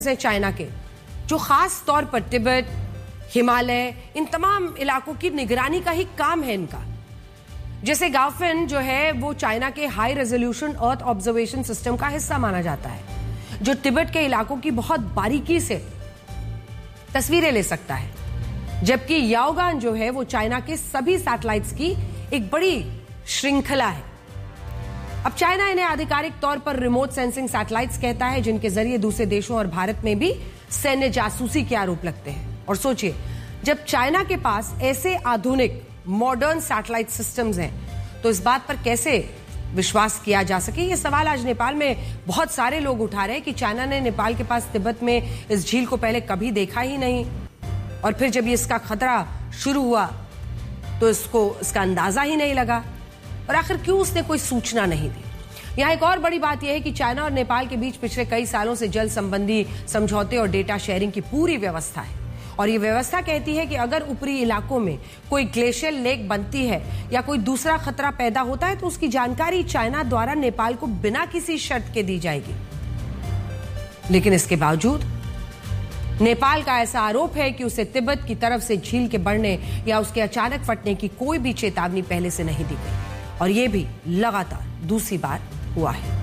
हैं चाइना के, जो खास तौर पर तिब्बत, हिमालय, इन तमाम इलाकों की निगरानी का ही काम है इनका। जैसे गाओफिन जो है वो चाइना के high resolution earth observation system का हिस्सा माना जाता है, जो तिब्बत के इलाकों की बहुत बारीकी से तस्वीरें ले सकता है, जबकि याओगान जो है वो चाइना के सभी सैटेलाइट्स की एक बड़ी श्रृंखला है। अब चाइना इन्हें आधिकारिक तौर पर रिमोट सेंसिंग सैटेलाइट्स कहता है, जिनके जरिए दूसरे देशों और भारत में भी सैन्य जासूसी के आरोप लगते हैं। और सोचिए, जब चाइना के पास ऐसे आधुनिक मॉडर्न सैटेलाइट सिस्टम्स हैं, तो इस बात पर कैसे विश्वास किया जा सके? ये सवाल आज नेपाल में बहुत सारे लोग उठा रहे हैं कि चाइना ने नेपाल के पास तिब्बत में इस झील को पहले कभी देखा ही नहीं, और फिर जब ये इसका खतरा शुरू हुआ तो इसका अंदाजा ही नहीं लगा, और आखिर क्यों उसने कोई सूचना नहीं दी। यहाँ एक और बड़ी बात यह है कि चाइना और नेपाल के बीच पिछले कई सालों से जल संबंधी समझौते और डेटा शेयरिंग की पूरी व्यवस्था है, और ये व्यवस्था कहती है कि अगर ऊपरी इलाकों में कोई ग्लेशियर लेक बनती है या कोई दूसरा खतरा पैदा होता है तो उसकी जानकारी चाइना द्वारा नेपाल को बिना किसी शर्त के दी जाएगी। लेकिन इसके बावजूद नेपाल का ऐसा आरोप है कि उसे तिब्बत की तरफ से झील के बढ़ने या उसके अचानक फटने की कोई भी चेतावनी पहले से नहीं दी गई, और यह भी लगातार दूसरी बार हुआ है।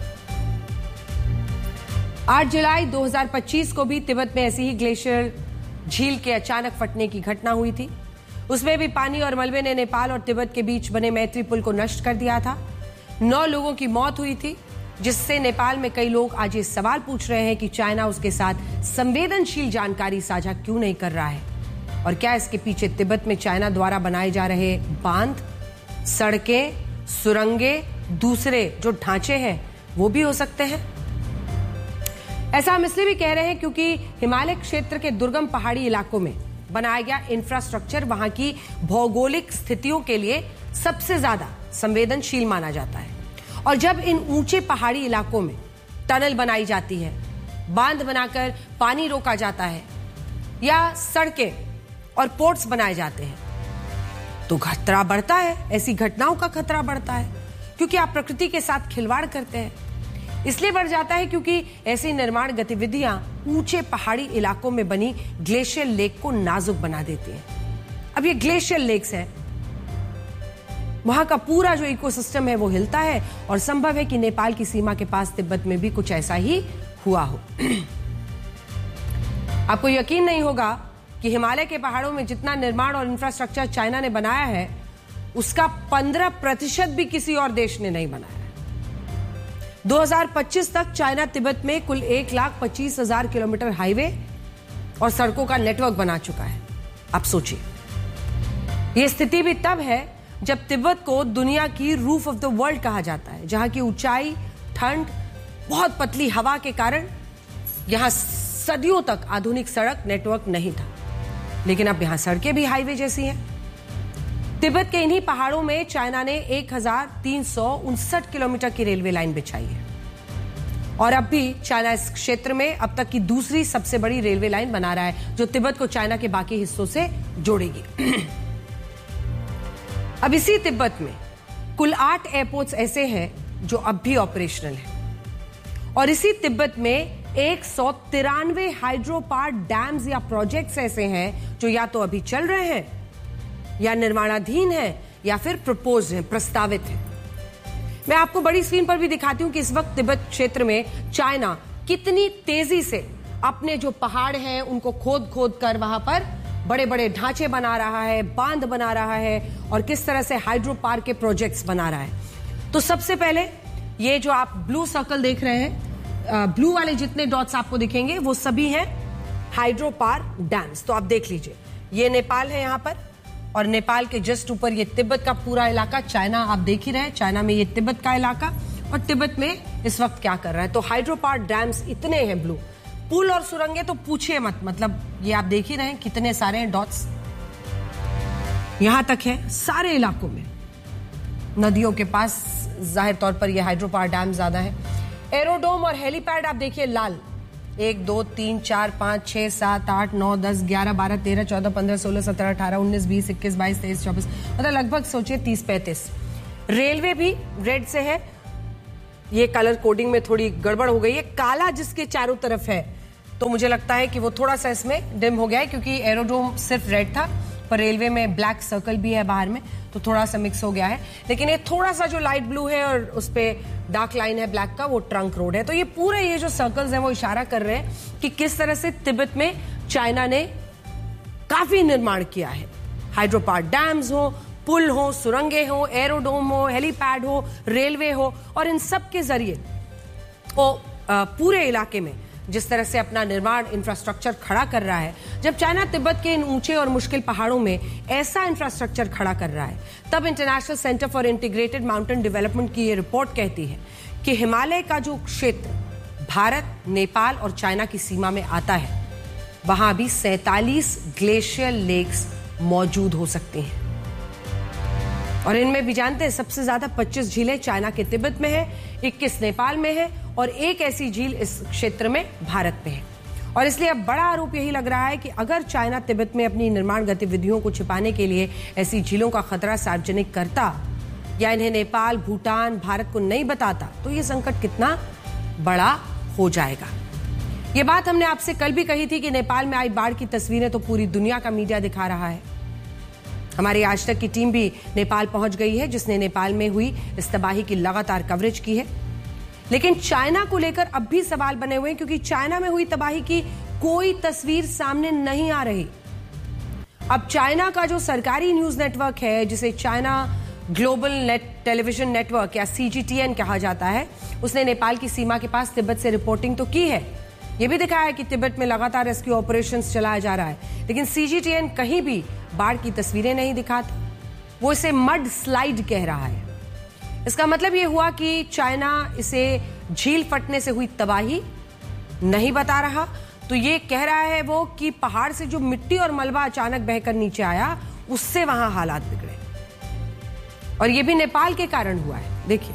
8 जुलाई 2025 को भी तिब्बत में ऐसी ही ग्लेशियर झील के अचानक फटने की घटना हुई थी। उसमें भी पानी और मलबे ने नेपाल और तिब्बत के बीच बने मैत्री पुल को नष्ट कर दिया था। 9 लोगों की मौत हुई थी, जिससे नेपाल में कई लोग आज ये सवाल पूछ रहे हैं कि चाइना उसके साथ संवेदनशील जानकारी साझा क्यों नहीं कर रहा है, और क्या इसके पीछे तिब्बत में चाइना द्वारा बनाए जा रहे बांध, सड़कें, सुरंगें, दूसरे जो ढांचे हैं वो भी हो सकते हैं। ऐसा हम इसलिए भी कह रहे हैं क्योंकि हिमालय क्षेत्र के दुर्गम पहाड़ी इलाकों में बनाया गया इंफ्रास्ट्रक्चर वहां की भौगोलिक स्थितियों के लिए सबसे ज्यादा संवेदनशील माना जाता है, और जब इन ऊंचे पहाड़ी इलाकों में टनल बनाई जाती है, बांध बनाकर पानी रोका जाता है, या सड़कें और पोर्ट्स बनाए जाते हैं, तो खतरा बढ़ता है। ऐसी घटनाओं का खतरा बढ़ता है क्योंकि आप प्रकृति के साथ खिलवाड़ करते हैं। इसलिए बढ़ जाता है क्योंकि ऐसी निर्माण गतिविधियां ऊंचे पहाड़ी इलाकों में बनी ग्लेशियर लेक को नाजुक बना देती हैं। अब ये ग्लेशियर लेक्स है, वहां का पूरा जो इकोसिस्टम है वो हिलता है, और संभव है कि नेपाल की सीमा के पास तिब्बत में भी कुछ ऐसा ही हुआ हो। आपको यकीन नहीं होगा कि हिमालय के पहाड़ों में जितना निर्माण और इंफ्रास्ट्रक्चर चाइना ने बनाया है, उसका 15% भी किसी और देश ने नहीं बनाया है। 2025 तक चाइना तिब्बत में कुल 1,25,000 किलोमीटर हाईवे और सड़कों का नेटवर्क बना चुका है। आप सोचिए, यह स्थिति भी तब है जब तिब्बत को दुनिया की रूफ ऑफ द वर्ल्ड कहा जाता है, जहां की ऊंचाई, ठंड, बहुत पतली हवा के कारण यहां सदियों तक आधुनिक सड़क नेटवर्क नहीं था, लेकिन अब यहां सड़कें भी हाईवे जैसी हैं। तिब्बत के इन्हीं पहाड़ों में चाइना ने 1,359 किलोमीटर की रेलवे लाइन बिछाई है, और अब भी चाइना इस क्षेत्र में अब तक की दूसरी सबसे बड़ी रेलवे लाइन बना रहा है, जो तिब्बत को चाइना के बाकी हिस्सों से जोड़ेगी। अब इसी तिब्बत में कुल 8 एयरपोर्ट्स ऐसे हैं जो अब भी ऑपरेशनल हैं, और इसी तिब्बत में 193 हाइड्रो पावर डैम्स या प्रोजेक्ट्स ऐसे हैं जो या तो अभी चल रहे हैं, या निर्माणाधीन है, या फिर प्रपोज है, प्रस्तावित है। मैं आपको बड़ी स्क्रीन पर भी दिखाती हूं कि इस वक्त तिब्बत क्षेत्र में चाइना कितनी तेजी से अपने जो पहाड़ हैं उनको खोद खोद कर वहां पर बड़े बड़े ढांचे बना रहा है, बांध बना रहा है, और किस तरह से हाइड्रो पावर के प्रोजेक्ट्स बना रहा है। तो सबसे पहले ये जो आप ब्लू सर्कल देख रहे हैं, ब्लू वाले जितने डॉट्स आपको दिखेंगे वो सभी हैं हाइड्रो पावर डैम्स। तो आप देख लीजिए, ये नेपाल है यहां पर, और नेपाल के जस्ट ऊपर ये तिब्बत का पूरा इलाका। चाइना आप देख ही रहे हैं, चाइना में ये तिब्बत का इलाका, और तिब्बत में इस वक्त क्या कर रहा है। तो हाइड्रो पावर डैम्स इतने हैं ब्लू, पुल और सुरंगें तो पूछिए मत, मतलब ये आप देख ही रहे हैं कितने सारे डॉट्स यहां तक है सारे इलाकों में। नदियों के पास जाहिर तौर पर ये हाइड्रो पावर डैम ज्यादा है। एरोडोम और हेलीपैड आप देखिए लाल, 1 2 3 4 5 6 7 8 9 10 11 12 13 14 15 16 17 18 19 20 21 22 23 24, मतलब लगभग सोचिए 30-35। रेलवे भी रेड से है, ये कलर कोडिंग में थोड़ी गड़बड़ हो गई है। काला जिसके चारों तरफ है तो मुझे लगता है कि वो थोड़ा सा इसमें डिम हो गया है, क्योंकि एरोड्रोम सिर्फ रेड था पर रेलवे में ब्लैक सर्कल भी है बाहर में, तो थोड़ा सा मिक्स हो गया है। लेकिन ये थोड़ा सा जो लाइट ब्लू है और उस पे डार्क लाइन है ब्लैक का, वो ट्रंक रोड है। तो ये पूरे ये जो सर्कल्स हैं वो इशारा कर रहे हैं कि किस तरह से तिब्बत में चाइना ने काफी निर्माण किया है। हाइड्रो पावर डैम्स हो, पुल हो, सुरंगे हो, एरोडोम हो, हेलीपैड हो, रेलवे हो, और इन सब के जरिए वो पूरे इलाके में जिस तरह से अपना निर्माण इंफ्रास्ट्रक्चर खड़ा कर रहा है। जब चाइना तिब्बत के इन ऊंचे और मुश्किल पहाड़ों में ऐसा इंफ्रास्ट्रक्चर खड़ा कर रहा है, तब international centre for integrated mountain development की ये रिपोर्ट कहती है कि हिमालय का जो क्षेत्र भारत, नेपाल और चाइना की सीमा में आता है, वहां भी 47 ग्लेशियल लेक्स मौजूद हो सकती हैं। और इनमें भी जानते हैं सबसे ज्यादा 25 झीलें चाइना के तिब्बत में है, 21 नेपाल में है और एक ऐसी झील इस क्षेत्र में भारत में है। और इसलिए अब बड़ा आरोप यही लग रहा है कि अगर चाइना तिब्बत में अपनी निर्माण गतिविधियों को छिपाने के लिए ऐसी झीलों का खतरा सार्वजनिक करता या इन्हें नेपाल, भूटान, भारत को नहीं बताता, तो ये संकट कितना बड़ा हो जाएगा। ये बात हमने आपसे कल भी कही थी कि नेपाल में आई बाढ़ की तस्वीरें तो पूरी दुनिया का मीडिया दिखा रहा है। हमारी आज तक की टीम भी नेपाल पहुंच गई है, जिसने नेपाल में हुई इस तबाही की लगातार कवरेज की है। लेकिन चाइना को लेकर अब भी सवाल बने हुए हैं, क्योंकि चाइना में हुई तबाही की कोई तस्वीर सामने नहीं आ रही। अब चाइना का जो सरकारी न्यूज नेटवर्क है, जिसे चाइना ग्लोबल टेलीविजन नेटवर्क या CGTN कहा जाता है, उसने नेपाल की सीमा के पास तिब्बत से रिपोर्टिंग तो की है। यह भी दिखाया है कि तिब्बत में लगातार रेस्क्यू ऑपरेशंस चलाया जा रहा है, लेकिन CGTN कहीं भी बाढ़ की तस्वीरें नहीं दिखाता। वो इसे मड स्लाइड कह रहा है। इसका मतलब यह हुआ कि चाइना इसे झील फटने से हुई तबाही नहीं बता रहा, तो ये कह रहा है वो कि पहाड़ से जो मिट्टी और मलबा अचानक बहकर नीचे आया, उससे वहां हालात बिगड़े, और ये भी नेपाल के कारण हुआ है। देखिए,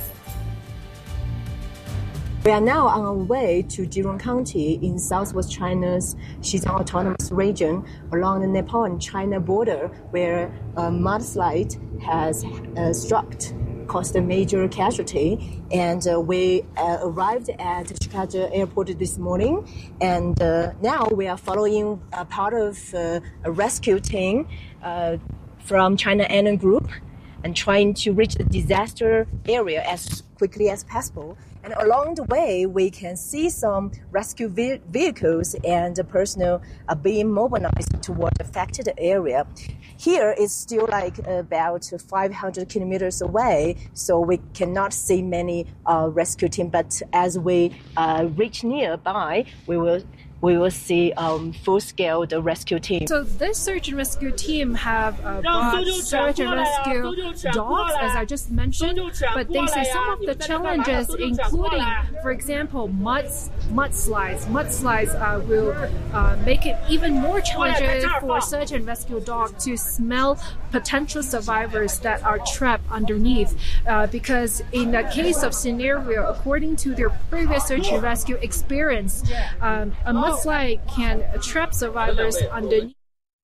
We are now on our way to Jirong County in southwest China's Xizang Autonomous Region along the Nepal and China border, where a mudslide has struck, caused a major casualty. And we arrived at Chicago airport this morning, and now we are following part of a rescue team from China Annan Group and trying to reach the disaster area as quickly as possible. And along the way, we can see some rescue vehicles and personnel are being mobilized toward the affected area. Here is still like about 500 kilometers away, so we cannot see many rescue teams. But as we reach nearby, we will see full-scale the rescue team. So this search and rescue team have brought search and rescue dogs, as I just mentioned, but they say some of the challenges, including, for example, mudslides. Mudslides will make it even more challenging for search and rescue dog to smell potential survivors that are trapped underneath, because in the case of scenario, according to their previous search and rescue experience, a mudslide can trap survivors underneath.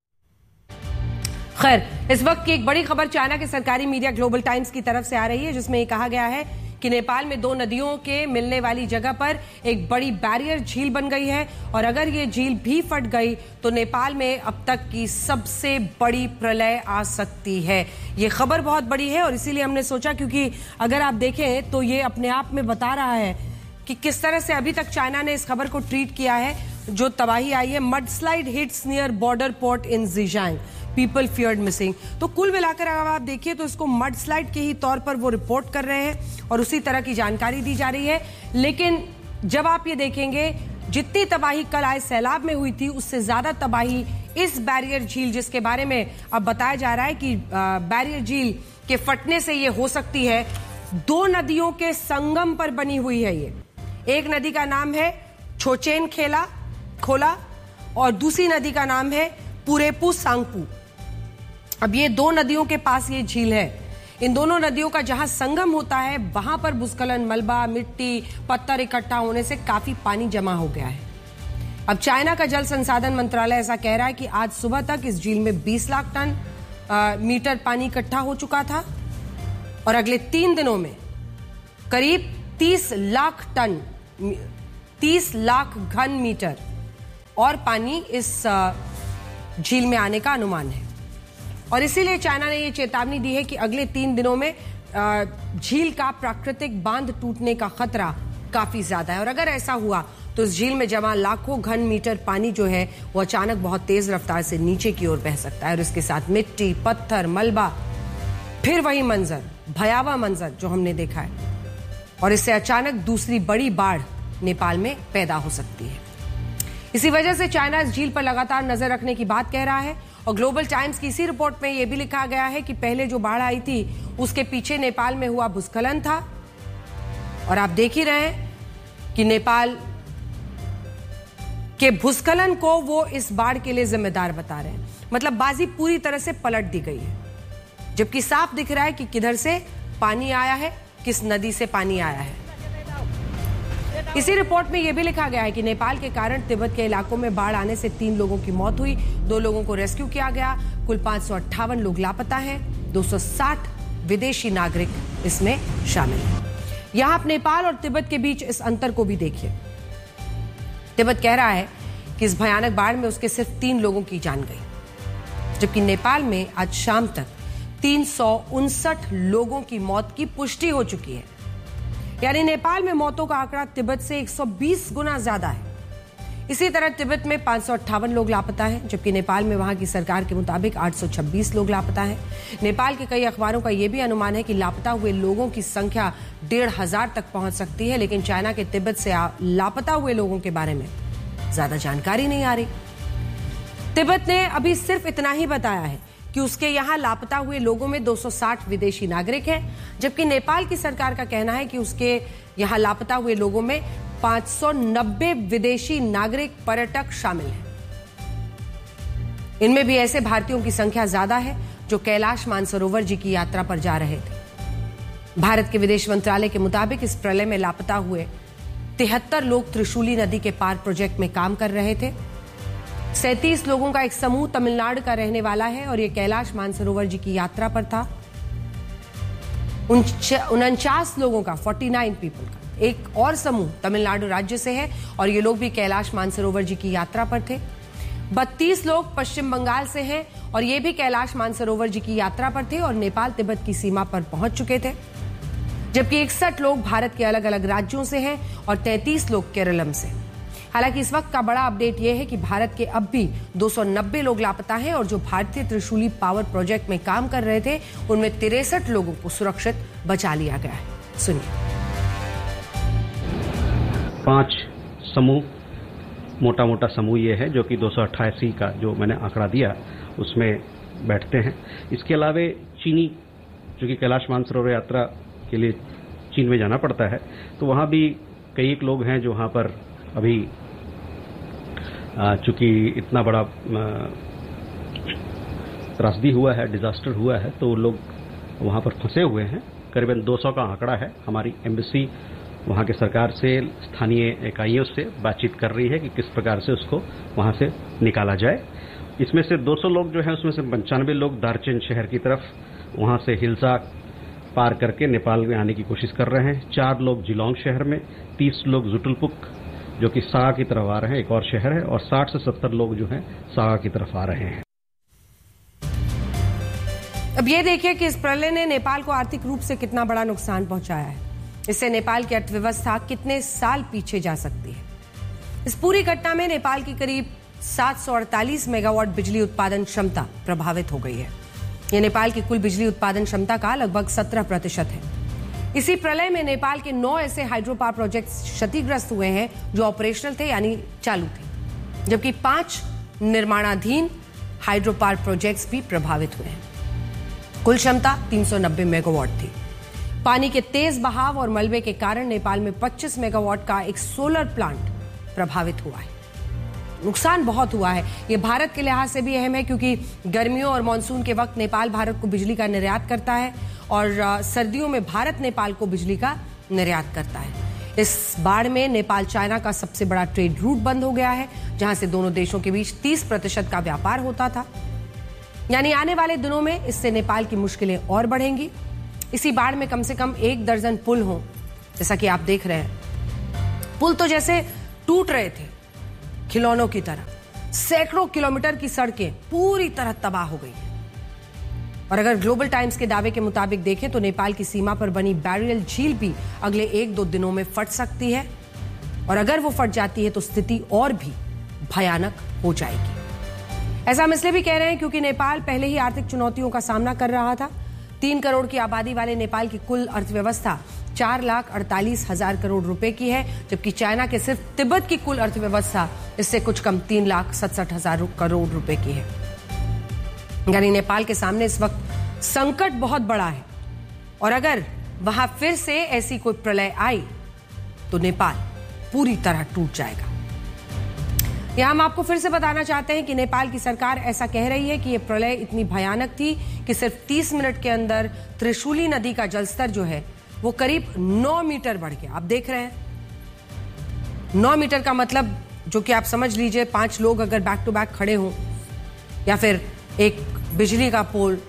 खैर, इस वक्त की एक बड़ी खबर China के सरकारी media global times की तरफ से आ रही है, जिसमें ये कहा गया है कि नेपाल में 2 नदियों के मिलने वाली जगह पर एक बड़ी बैरियर झील बन गई है, और अगर ये झील भी फट गई तो नेपाल में अब तक की सबसे बड़ी प्रलय आ सकती है। ये खबर बहुत बड़ी है, और इसीलिए हमने सोचा, क्योंकि अगर आप देखें तो ये अपने आप में बता रहा है कि किस तरह से अभी तक चाइना ने इस खबर को ट्रीट किया है। जो तबाही आई है, मडस्लाइड hits near border port in ज़ियांग, people feared missing. तो कुल मिलाकर अगर आप देखिए तो इसको मडस्लाइड के ही तौर पर वो रिपोर्ट कर रहे हैं और उसी तरह की जानकारी दी जा रही है। लेकिन जब आप ये देखेंगे, जितनी तबाही कल आए सैलाब में हुई थी, उससे ज्यादा तबाही इस बैरियर झील, जिसके बारे में अब बताया जा रहा है कि बैरियर झील के फटने से ये हो सकती है। 2 नदियों के संगम पर बनी हुई है ये। एक नदी का नाम है छोचेन खोला और दूसरी नदी का नाम है पुरेपू सांगपू। अब ये 2 नदियों के पास ये झील है। इन दोनों नदियों का जहां संगम होता है, वहां पर भूस्खलन, मलबा, मिट्टी, पत्थर इकट्ठा होने से काफी पानी जमा हो गया है। अब चाइना का जल संसाधन मंत्रालय ऐसा कह रहा है कि आज सुबह तक इस झील में 20 लाख टन मीटर पानी इकट्ठा हो चुका था, और अगले 3 दिनों में करीब 30 लाख घन मीटर और पानी इस झील में आने का अनुमान है और इसीलिए चाइना ने यह चेतावनी दी है कि अगले 3 दिनों में झील का प्राकृतिक बांध टूटने का खतरा काफी ज्यादा है और अगर ऐसा हुआ तो इस झील में जमा लाखों घन मीटर पानी जो है वो अचानक बहुत तेज रफ्तार से नीचे की ओर बह सकता है और इसके साथ मिट्टी, पत्थर, मलबा, फिर वही मंजर, भयावह मंजर जो हमने देखा है और इससे अचानक दूसरी बड़ी बाढ़ नेपाल में पैदा हो सकती है। इसी वजह से चाइना इस झील पर लगातार नजर रखने की बात कह रहा है और ग्लोबल टाइम्स की इसी रिपोर्ट में यह भी लिखा गया है कि पहले जो बाढ़ आई थी उसके पीछे नेपाल में हुआ भूस्खलन था और आप देख ही रहे हैं कि नेपाल के भूस्खलन को वो इस बाढ़ के लिए जिम्मेदार बता रहे हैं। मतलब बाजी पूरी तरह से पलट दी गई है, जबकि साफ दिख रहा है कि किधर से पानी आया है, किस नदी से पानी आया है। इसी रिपोर्ट में यह भी लिखा गया है कि नेपाल के कारण तिब्बत के इलाकों में बाढ़ आने से 3 लोगों की मौत हुई, 2 लोगों को रेस्क्यू किया गया, कुल 558 लोग लापता हैं, 260 विदेशी नागरिक इसमें शामिल हैं। यहां आप नेपाल और तिब्बत के बीच इस अंतर को भी देखिए। तिब्बत कह रहा है कि इस भयानक बाढ़ में उसके सिर्फ 3 लोगों की जान गई, जबकि नेपाल में आज शाम तक 359 लोगों की मौत की पुष्टि हो चुकी है। यानी नेपाल में मौतों का आंकड़ा तिब्बत से 120 गुना ज्यादा है। इसी तरह तिब्बत में 558 लोग लापता हैं, जबकि नेपाल में वहां की सरकार के मुताबिक 826 लोग लापता हैं। नेपाल के कई अखबारों का यह भी अनुमान है कि लापता हुए लोगों की संख्या 1,500 तक पहुंच सकती है, लेकिन चाइना के तिब्बत से लापता हुए लोगों के बारे में ज्यादा जानकारी नहीं आ रही। तिब्बत ने अभी सिर्फ इतना ही बताया है कि उसके यहां लापता हुए लोगों में 260 विदेशी नागरिक हैं, जबकि नेपाल की सरकार का कहना है कि उसके यहां लापता हुए लोगों में 590 विदेशी नागरिक पर्यटक शामिल हैं। इनमें भी ऐसे भारतीयों की संख्या ज्यादा है जो कैलाश मानसरोवर जी की यात्रा पर जा रहे थे। भारत के विदेश मंत्रालय के मुताबिक इस प्रलय में लापता हुए 73 लोग त्रिशूली नदी के पार प्रोजेक्ट में काम कर रहे थे। 37 लोगों का एक समूह तमिलनाडु का रहने वाला है और यह कैलाश मानसरोवर जी की यात्रा पर था। 49 लोगों का 49 पीपल का एक और समूह तमिलनाडु राज्य से है और ये लोग भी कैलाश मानसरोवर जी की यात्रा पर थे। 32 लोग पश्चिम बंगाल से हैं और ये भी कैलाश मानसरोवर जी की यात्रा पर थे और नेपाल तिब्बत की सीमा पर पहुंच चुके थे, जबकि 61 लोग भारत के अलग अलग राज्यों से हैं और 33 लोग केरलम से। हालांकि इस वक्त का बड़ा अपडेट यह है कि भारत के अब भी 290 लोग लापता हैं और जो भारतीय त्रिशूली पावर प्रोजेक्ट में काम कर रहे थे उनमें 63 लोगों को सुरक्षित बचा लिया गया है। सुनिए। 5 समूह, मोटा मोटा समूह ये है जो कि 288 का जो मैंने आंकड़ा दिया उसमें बैठते हैं। इसके अलावा चीनी, जो कि कैलाश मानसरोवर यात्रा के लिए चीन में जाना पड़ता है, तो वहाँ भी कई एक लोग हैं जो वहाँ पर अभी चूंकि इतना बड़ा त्रासदी हुआ है, डिजास्टर हुआ है, तो लोग वहाँ पर फंसे हुए हैं। करीबन 200 का आंकड़ा है। हमारी एम्बेसी वहाँ के सरकार से, स्थानीय इकाइयों से बातचीत कर रही है कि किस प्रकार से उसको वहाँ से निकाला जाए। इसमें से 200 लोग जो हैं उसमें से 95 लोग दार्चेन शहर की तरफ वहाँ से हिल्सा पार करके नेपाल में आने की कोशिश कर रहे हैं। 4 लोग जिलोंग शहर में, 30 लोग जुटुलपुक जो कि सागा की तरफ आ रहे हैं, एक और शहर है, और 60 से 70 लोग जो हैं सागा की तरफ आ रहे हैं। अब ये देखिए कि इस प्रलय ने नेपाल को आर्थिक रूप से कितना बड़ा नुकसान पहुंचाया है। इससे नेपाल की अर्थव्यवस्था कितने साल पीछे जा सकती है। इस पूरी घटना में नेपाल की करीब 748 मेगावाट बिजली उत्पादन क्षमता प्रभावित हो गई है। यह नेपाल की कुल बिजली उत्पादन क्षमता का लगभग 17% है। इसी प्रलय में नेपाल के 9 ऐसे हाइड्रो पावर प्रोजेक्ट क्षतिग्रस्त हुए हैं जो ऑपरेशनल थे, यानी चालू थे, जबकि 5 निर्माणाधीन हाइड्रो पावर प्रोजेक्ट्स भी प्रभावित हुए हैं। कुल क्षमता 390 मेगावाट थी। पानी के तेज बहाव और मलबे के कारण नेपाल में 25 मेगावाट का एक सोलर प्लांट प्रभावित हुआ है। नुकसान बहुत हुआ है। यह भारत के लिहाज से भी अहम है क्योंकि गर्मियों और मानसून के वक्त नेपाल भारत को बिजली का निर्यात करता है और सर्दियों में भारत नेपाल को बिजली का निर्यात करता है। इस बाढ़ में नेपाल चाइना का सबसे बड़ा ट्रेड रूट बंद हो गया है, जहां से दोनों देशों के बीच 30% का व्यापार होता था। यानी आने वाले दिनों में इससे नेपाल की मुश्किलें और बढ़ेंगी। इसी बाढ़ में कम से कम 1 दर्जन पुल हों, जैसा कि आप देख रहे हैं। पुल तो जैसे टूट रहे थे, खिलौनों की तरह। सैकड़ों किलोमीटर की सड़कें पूरी तरह तबाह हो गई हैं। और अगर ग्लोबल टाइम्स के दावे के मुताबिक देखें तो नेपाल की सीमा पर बनी बैरियल झील भी अगले 1-2 दिनों में फट सकती है। और अगर वो फट जाती है तो स्थिति और भी भयानक हो जाएगी। ऐसा हम इसलिए भी कह रहे हैं क्योंकि नेपाल पहले ही आर्थिक चुनौतियों का सामना कर रहा था। 3 करोड़ की आबादी वाले नेपाल की कुल अर्थव्यवस्था 4,48,000 करोड़ रुपए की है, जबकि चाइना के सिर्फ तिब्बत की कुल अर्थव्यवस्था इससे कुछ कम 3,67,000 करोड़ रुपए की है। यानी नेपाल के सामने इस वक्त संकट बहुत बड़ा है। और अगर वहां फिर से ऐसी कोई प्रलय आई तो नेपाल पूरी तरह टूट जाएगा। यहां हम आपको फिर से बताना चाहते हैं कि नेपाल की सरकार ऐसा कह रही है कि यह प्रलय इतनी भयानक थी कि सिर्फ 30 मिनट के अंदर त्रिशूली नदी का जलस्तर जो है वो करीब 9 मीटर बढ़ गया। आप देख रहे हैं 9 मीटर का मतलब, जो कि आप समझ लीजिए 5 लोग अगर बैक टू बैक खड़े हों या फिर एक बिजली का पोल,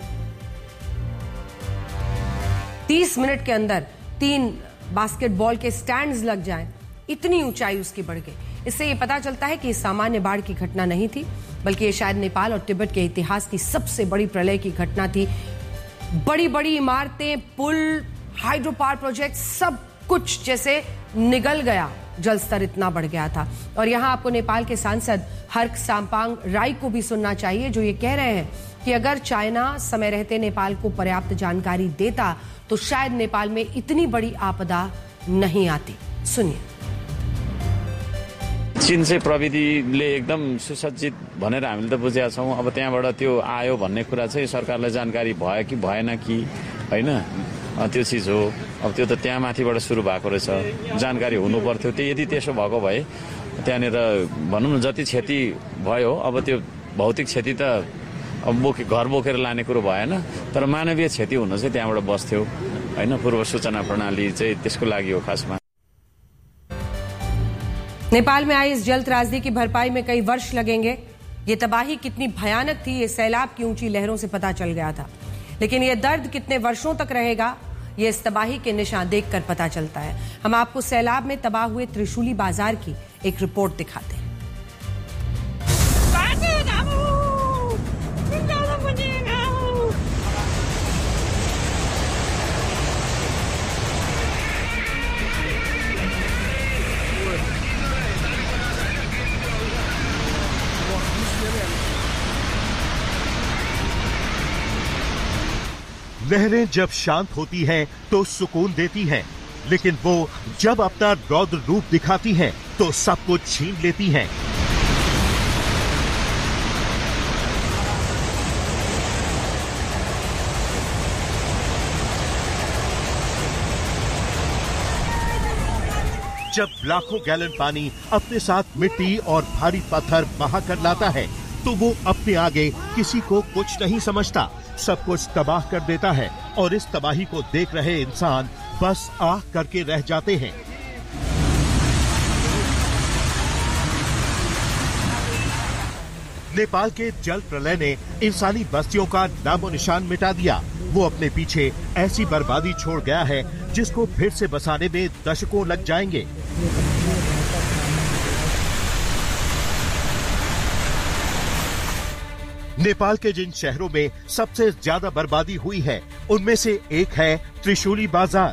30 मिनट के अंदर 3 बास्केटबॉल के स्टैंड्स लग जाएं, इतनी ऊंचाई उसकी बढ़ गई। इससे यह पता चलता है कि सामान्य बाढ़ की घटना नहीं थी, बल्कि ये शायद नेपाल और तिब्बत के इतिहास की सबसे बड़ी प्रलय की घटना थी। बड़ी बड़ी इमारतें, पुल, हाइड्रो पावर प्रोजेक्ट, सब कुछ जैसे निगल गया, जलस्तर इतना बढ़ गया था। और यहां आपको नेपाल के सांसद हर्क साम्पांग राय को भी सुनना चाहिए, जो ये कह रहे हैं कि अगर चाइना समय रहते नेपाल को पर्याप्त जानकारी देता तो शायद नेपाल में इतनी बड़ी आपदा नहीं आती। सुनिए। चीन चाहिँ प्रविधिले एकदम सुसज्जित भनेर हामीले त बुझेका छौँ। अब त्यहाँबाट त्यो आयो भन्ने कुरा चाहिँ सरकारलाई जानकारी भयो कि भएन कि होइन, त्यो चिज हो। अब त्यो त त्यहाँ माथिबाट सुरु भएको रहेछ, जानकारी हुनु पर्थ्यो। त्यो यदि त्यसो भएको भए त्यहाँनिर भनौँ न जति क्षति भयो, अब त्यो भौतिक क्षति त अब घर बोकेर लाने कुरो भएन, तर मानवीय क्षति हुन चाहिँ त्यहाँबाट बस्थ्यो होइन। पूर्व सूचना प्रणाली चाहिँ त्यसको लागि हो खासमा। नेपाल में आई इस जल त्रासदी की भरपाई में कई वर्ष लगेंगे। ये तबाही कितनी भयानक थी ये सैलाब की ऊंची लहरों से पता चल गया था, लेकिन ये दर्द कितने वर्षों तक रहेगा ये इस तबाही के निशान देखकर पता चलता है। हम आपको सैलाब में तबाह हुए त्रिशूली बाजार की एक रिपोर्ट दिखाते हैं। लहरें जब शांत होती हैं तो सुकून देती हैं, लेकिन वो जब अपना रौद्र रूप दिखाती हैं तो सब कुछ छीन लेती हैं। जब लाखों गैलन पानी अपने साथ मिट्टी और भारी पत्थर बहा कर लाता है तो वो अपने आगे किसी को कुछ नहीं समझता, सब कुछ तबाह कर देता है। और इस तबाही को देख रहे इंसान बस आह करके रह जाते हैं। नेपाल के जल प्रलय ने इंसानी बस्तियों का नामो निशान मिटा दिया। वो अपने पीछे ऐसी बर्बादी छोड़ गया है जिसको फिर से बसाने में दशकों लग जाएंगे। नेपाल के जिन शहरों में सबसे ज्यादा बर्बादी हुई है उनमें से एक है त्रिशूली बाजार।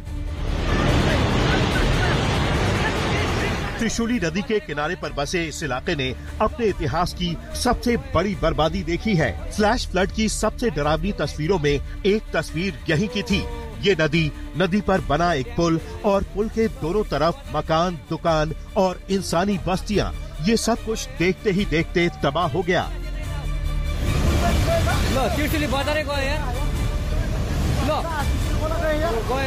त्रिशूली नदी के किनारे पर बसे इस इलाके ने अपने इतिहास की सबसे बड़ी बर्बादी देखी है। फ्लैश फ्लड की सबसे डरावनी तस्वीरों में एक तस्वीर यहीं की थी। ये नदी पर बना एक पुल और पुल के दोनों तरफ मकान, दुकान और इंसानी बस्तियां, ये सब कुछ देखते ही देखते तबाह हो गया। त्रिशूली बाजारै गयो यार, गयो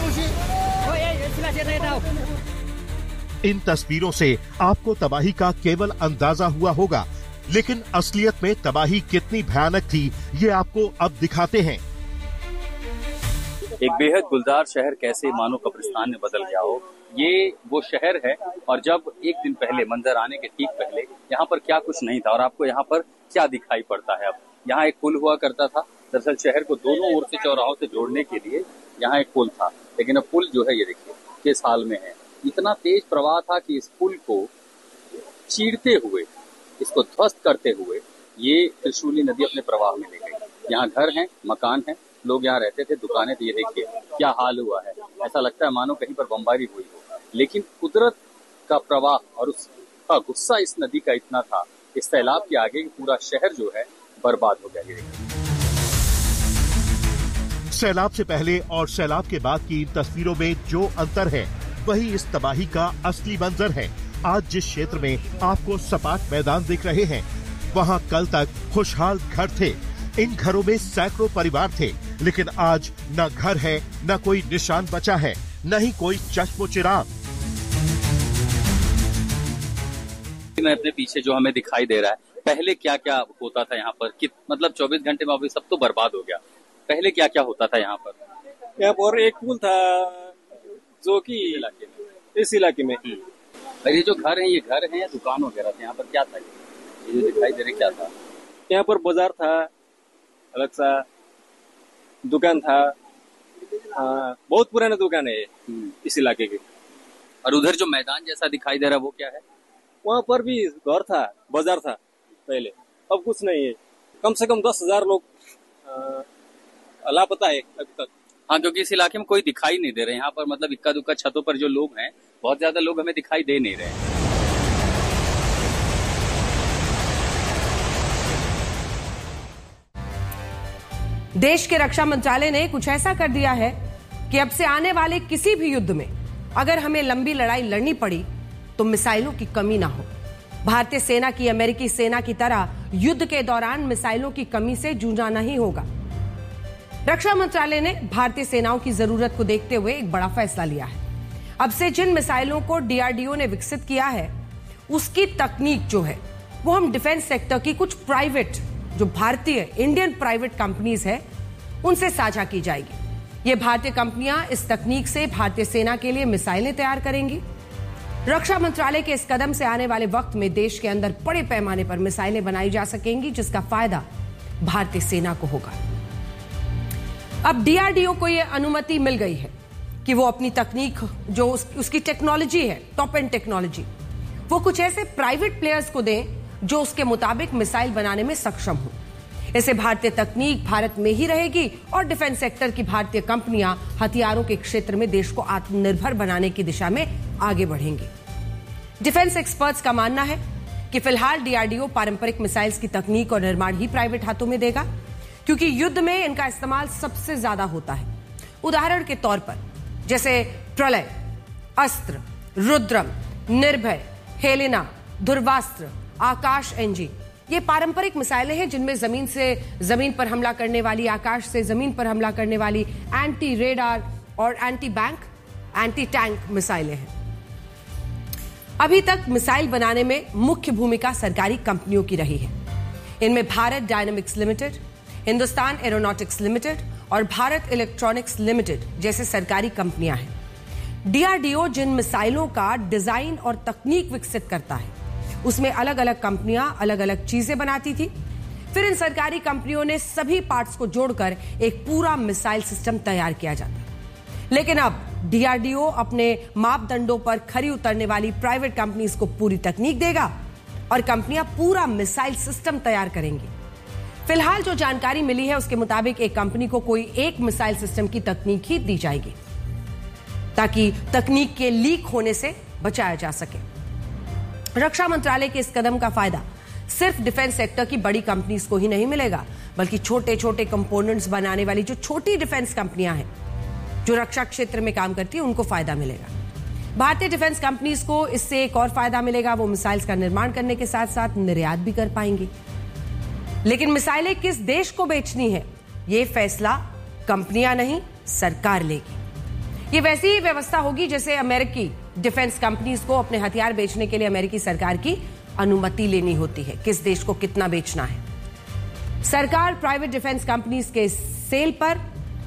यार। इन तस्वीरों से आपको तबाही का केवल अंदाजा हुआ होगा, लेकिन असलियत में तबाही कितनी भयानक थी ये आपको अब दिखाते हैं। एक बेहद गुलजार शहर कैसे मानो कब्रिस्तान में बदल गया हो, ये वो शहर है। और जब एक दिन पहले मंजर आने के ठीक पहले यहाँ पर क्या कुछ नहीं था और आपको यहाँ पर क्या दिखाई पड़ता है। अब यहाँ एक पुल हुआ करता था, दरअसल शहर को दोनों ओर से चौराहों से जोड़ने के लिए यहाँ एक पुल था, लेकिन अब पुल जो है ये देखिए किस हाल में है। इतना तेज प्रवाह था कि इस पुल को चीरते हुए, इसको ध्वस्त करते हुए ये त्रिशूली नदी अपने प्रवाह में ले गई। यहाँ घर हैं, मकान हैं, लोग यहाँ रहते थे, दुकानें थी। ये देखिए क्या हाल हुआ है, ऐसा लगता है मानो कहीं पर बमबारी हुई हो। लेकिन कुदरत का प्रवाह और उसका गुस्सा इस नदी का इतना था, इस सैलाब के आगे पूरा शहर जो है बर्बाद हो गया। सैलाब से पहले और सैलाब के बाद की इन तस्वीरों में जो अंतर है वही इस तबाही का असली मंजर है। आज जिस क्षेत्र में आपको सपाट मैदान दिख रहे हैं, वहाँ कल तक खुशहाल घर थे। इन घरों में सैकड़ों परिवार थे, लेकिन आज न घर है, न कोई निशान बचा है, न ही कोई चश्मो चिराग। मैं अपने पीछे जो हमें दिखाई दे रहा है, पहले क्या क्या होता था यहाँ पर, मतलब 24 घंटे में अभी सब तो बर्बाद हो गया। पहले क्या क्या होता था यहाँ पर एक पुल था जो कि इस इलाके में। और ये जो घर है, ये घर है या दुकान वगैरह थे? यहाँ पर क्या था, ये जो दिखाई दे रहे क्या था? यहाँ पर बाजार था, अलग सा दुकान था। बहुत पुराना दुकान है इस इलाके के। और उधर जो मैदान जैसा दिखाई दे रहा है वो क्या है? वहाँ पर भी घर था, बाजार था पहले, अब कुछ नहीं है। कम से कम 10,000 लोग लापता है अभी तक। हाँ, क्योंकि इस इलाके में कोई दिखाई नहीं दे रहे। यहाँ पर मतलब इक्का दुक्का छतों पर जो लोग हैं, बहुत ज्यादा लोग हमें दिखाई दे नहीं रहे। देश के रक्षा मंत्रालय ने कुछ ऐसा कर दिया है कि अब से आने वाले किसी भी युद्ध में अगर हमें लंबी लड़ाई लड़नी पड़ी तो मिसाइलों की कमी ना हो। भारतीय सेना की अमेरिकी सेना की तरह युद्ध के दौरान मिसाइलों की कमी से जूझना नहीं होगा। रक्षा मंत्रालय ने भारतीय सेनाओं की जरूरत को देखते हुए एक बड़ा फैसला लिया है। अब से जिन मिसाइलों को डीआरडीओ ने विकसित किया है, उसकी तकनीक जो है वो हम डिफेंस सेक्टर की कुछ प्राइवेट, जो भारतीय इंडियन प्राइवेट कंपनीज है, उनसे साझा की जाएगी। ये भारतीय कंपनियां इस तकनीक से भारतीय सेना के लिए मिसाइलें तैयार करेंगी। रक्षा मंत्रालय के इस कदम से आने वाले वक्त में देश के अंदर बड़े पैमाने पर मिसाइलें बनाई जा सकेंगी, जिसका फायदा भारतीय सेना को होगा। अब डीआरडीओ को यह अनुमति मिल गई है कि वो अपनी तकनीक, जो उसकी टेक्नोलॉजी है, टॉप एंड टेक्नोलॉजी, वो कुछ ऐसे प्राइवेट प्लेयर्स को दें जो उसके मुताबिक मिसाइल बनाने में सक्षम हो। इससे भारतीय तकनीक भारत में ही रहेगी और डिफेंस सेक्टर की भारतीय कंपनियां हथियारों के क्षेत्र में देश को आत्मनिर्भर बनाने की दिशा में आगे बढ़ेंगी। डिफेंस एक्सपर्ट्स का मानना है कि फिलहाल डीआरडीओ पारंपरिक मिसाइल्स की तकनीक और निर्माण ही प्राइवेट हाथों में देगा, क्योंकि युद्ध में इनका इस्तेमाल सबसे ज्यादा होता है। उदाहरण के तौर पर जैसे प्रलय, अस्त्र, रुद्रम, निर्भय, हेलेना, ध्रुवास्त्र, आकाश एनजी, ये पारंपरिक मिसाइलें हैं जिनमें जमीन से जमीन पर हमला करने वाली, आकाश से जमीन पर हमला करने वाली एंटी रेडार और एंटी बैंक, एंटी टैंक मिसाइलें हैं। अभी तक मिसाइल बनाने में मुख्य भूमिका सरकारी कंपनियों की रही है। इनमें Bharat dynamics limited, Hindustan aeronautics limited और भारत इलेक्ट्रॉनिक्स लिमिटेड जैसे सरकारी कंपनियां हैं। डीआरडीओ जिन मिसाइलों का डिजाइन और तकनीक विकसित करता है, उसमें अलग अलग कंपनियां अलग अलग चीजें बनाती थी। फिर इन सरकारी कंपनियों ने सभी पार्ट्स को जोड़कर एक पूरा मिसाइल सिस्टम तैयार किया जाता। लेकिन अब डीआरडीओ अपने मापदंडों पर खरी उतरने वाली प्राइवेट कंपनीज को पूरी तकनीक देगा और कंपनियां पूरा मिसाइल सिस्टम तैयार करेंगी। फिलहाल जो जानकारी मिली है उसके मुताबिक एक कंपनी को कोई एक मिसाइल सिस्टम की तकनीक ही दी जाएगी, ताकि तकनीक के लीक होने से बचाया जा सके। रक्षा मंत्रालय के इस कदम का फायदा सिर्फ डिफेंस सेक्टर की बड़ी कंपनीज को ही नहीं मिलेगा, बल्कि छोटे छोटे कंपोनेंट्स बनाने वाली जो छोटी डिफेंस कंपनियां हैं, जो रक्षा क्षेत्र में काम करती है, उनको फायदा मिलेगा। भारतीय डिफेंस कंपनीज को इससे एक और फायदा मिलेगा, वो मिसाइल्स का निर्माण करने के साथ साथ निर्यात भी कर पाएंगी। लेकिन मिसाइलें किस देश को बेचनी है, ये फैसला कंपनियां नहीं, सरकार लेगी। ये वैसी ही व्यवस्था होगी जैसे अमेरिकी डिफेंस कंपनीज को अपने हथियार बेचने के लिए अमेरिकी सरकार की अनुमति लेनी होती है, किस देश को कितना बेचना है। सरकार प्राइवेट डिफेंस कंपनीज के सेल पर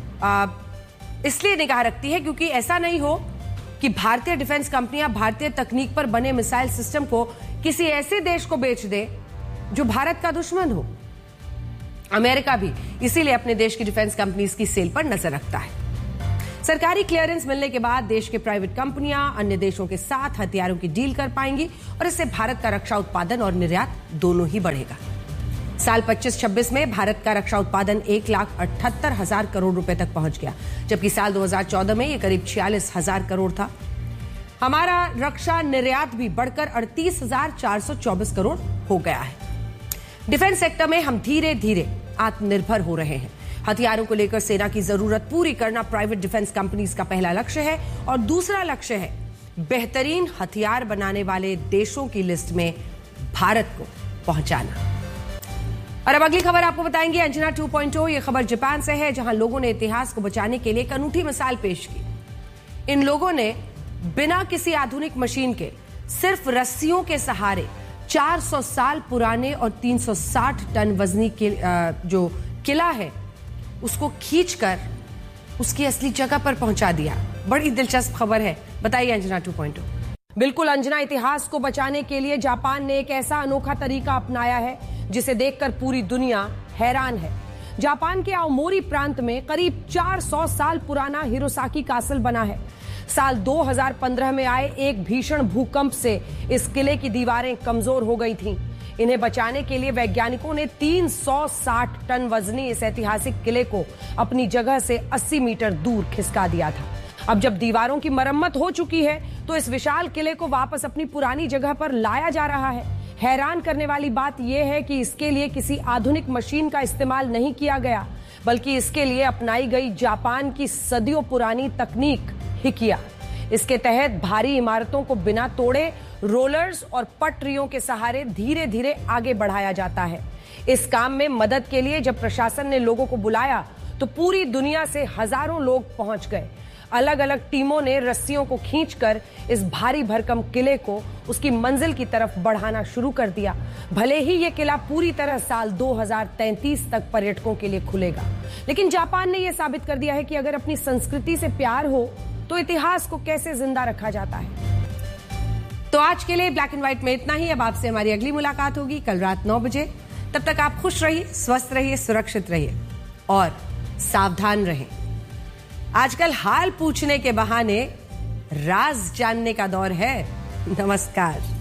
इसलिए निगाह रखती है क्योंकि ऐसा नहीं हो कि भारतीय डिफेंस कंपनियां भारतीय तकनीक पर बने मिसाइल सिस्टम को किसी ऐसे देश को बेच दे जो भारत का दुश्मन हो। अमेरिका भी इसीलिए अपने देश की डिफेंस कंपनीज की सेल पर नजर रखता है। सरकारी क्लियरेंस मिलने के बाद देश के प्राइवेट कंपनियां अन्य देशों के साथ हथियारों की डील कर पाएंगी और इससे भारत का रक्षा उत्पादन और निर्यात दोनों ही बढ़ेगा। साल 25-26 में भारत का रक्षा उत्पादन 1,78,000 करोड़ रुपए तक पहुंच गया, जबकि साल 2014 में यह करीब 46,000 करोड़ था। हमारा रक्षा निर्यात भी बढ़कर 38,424 करोड़ हो गया है। डिफेंस सेक्टर में हम धीरे धीरे आत्मनिर्भर हो रहे हैं। हथियारों को लेकर सेना की जरूरत पूरी करना प्राइवेट डिफेंस कंपनीज का पहला लक्ष्य है और दूसरा लक्ष्य है बेहतरीन हथियार बनाने वाले देशों की लिस्ट में भारत को पहुंचाना। और अब अगली खबर आपको बताएंगे अंजना 2.0। यह खबर जापान से है, जहां लोगों ने इतिहास को बचाने के लिए एक अनूठी मिसाल पेश की। इन लोगों ने बिना किसी आधुनिक मशीन के सिर्फ रस्सियों के सहारे 400 साल पुराने और 360 टन वजनी के जो किला है उसको खींचकर उसकी असली जगह पर पहुंचा दिया। बड़ी दिलचस्प खबर है, बताइए अंजना 2.0। बिल्कुल अंजना, इतिहास को बचाने के लिए जापान ने एक ऐसा अनोखा तरीका अपनाया है जिसे देखकर पूरी दुनिया हैरान है। जापान के आओमोरी प्रांत में करीब 400 साल पुराना हिरोसाकी कासल बना है। साल 2015 में आए एक भीषण भूकंप से इस किले की दीवारें कमजोर हो गई थीं। इन्हें बचाने के लिए वैज्ञानिकों ने 360 टन वजनी इस ऐतिहासिक किले को अपनी जगह से 80 मीटर दूर खिसका दिया था। अब जब दीवारों की मरम्मत हो चुकी है तो इस विशाल किले को वापस अपनी पुरानी जगह पर लाया जा रहा है। हैरान करने वाली बात यह है कि इसके लिए किसी आधुनिक मशीन का इस्तेमाल नहीं किया गया, बल्कि इसके लिए अपनाई गई जापान की सदियों पुरानी तकनीक ही किया। इसके तहत भारी इमारतों को बिना तोड़े रोलर्स और पटरियों के सहारे धीरे धीरे आगे बढ़ाया जाता है। इस काम में मदद के लिए जब प्रशासन ने लोगों को बुलाया तो पूरी दुनिया से हजारों लोग पहुंच गए। अलग अलग टीमों ने रस्सियों को खींचकर इस भारी भरकम किले को उसकी मंजिल की तरफ बढ़ाना शुरू कर दिया। भले ही यह किला पूरी तरह साल 2033 तक पर्यटकों के लिए खुलेगा, लेकिन जापान ने यह साबित कर दिया है कि अगर अपनी संस्कृति से प्यार हो तो इतिहास को कैसे जिंदा रखा जाता है। तो आज के लिए ब्लैक एंड व्हाइट में इतना ही। अब आपसे हमारी अगली मुलाकात होगी कल रात 9 बजे। तब तक आप खुश रहिए, स्वस्थ रहिए, सुरक्षित रहिए और सावधान रहें। आजकल हाल पूछने के बहाने राज जानने का दौर है। नमस्कार।